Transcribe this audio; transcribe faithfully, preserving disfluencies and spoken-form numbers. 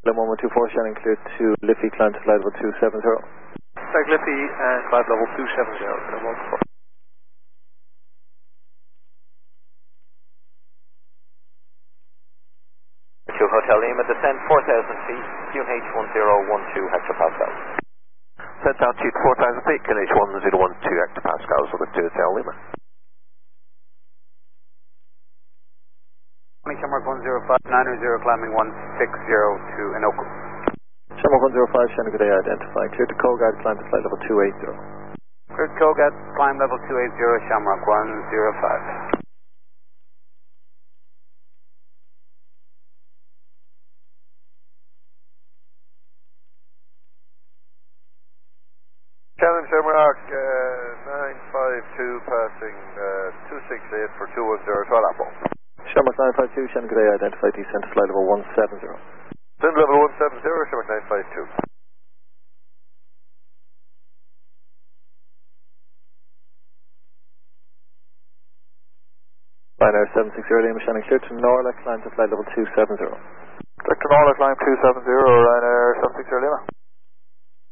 one one two four, Shannon clear to Liffey, climb to flight level two seven zero. Tag Liffey and flight level two seven zero, one one four. To Hotel Lima, descend four thousand feet, Q H one zero one two hectopascals. Set altitude four thousand feet, Q H one zero one two hectopascals over to Hotel Lima. Shamrock one zero five, niner zero, climbing one six zero to Anoka. Shamrock one zero five, Shannon, good day, identifying. Clear to Colgate, climb to flight level two eight zero. Clear to Colgate, climb level two eight zero, Shamrock one zero five. Shannon Shamrock, uh, nine five two, passing uh, two six eight for two one zero, twelve Apple. Shamrock nine five two, Shannon, good day, identify, descend to flight level one seven zero. Descend level one seven zero, Shamrock nine five two. Ryanair seven six zero, Lima, Shannon, clear to Norla, climb to flight level two seven zero. Director Norla, climb two seven zero, Ryanair seven six zero Lima.